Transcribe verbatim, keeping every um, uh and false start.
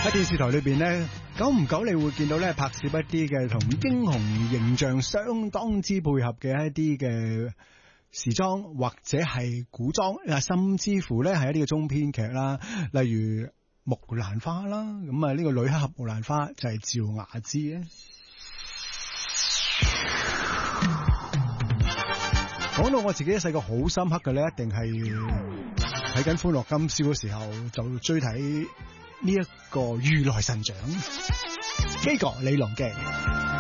喺電視台裏邊咧，久唔久你會見到咧拍攝一啲嘅同英雄形象相當之配合嘅一啲嘅時裝或者係古裝，啊甚至乎咧係一啲嘅中編劇啦，例如木蘭花啦，咁啊呢個女黑俠木蘭花就係趙雅芝咧。講到我自己細個好深刻嘅咧，一定係睇緊《歡樂今宵》嘅時候就追睇呢一個如來神掌，基哥李龍基。